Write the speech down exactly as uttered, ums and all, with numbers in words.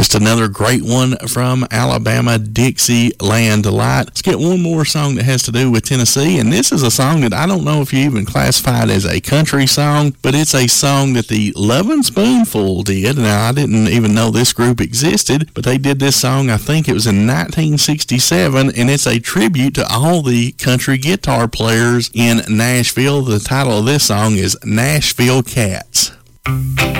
Just another great one from Alabama, Dixieland Delight. Let's get one more song that has to do with Tennessee, and this is a song that I don't know if you even classify it as a country song, but it's a song that the Lovin' Spoonful did. Now, I didn't even know this group existed, but they did this song, I think it was in nineteen sixty-seven, and it's a tribute to all the country guitar players in Nashville. The title of this song is Nashville Cats.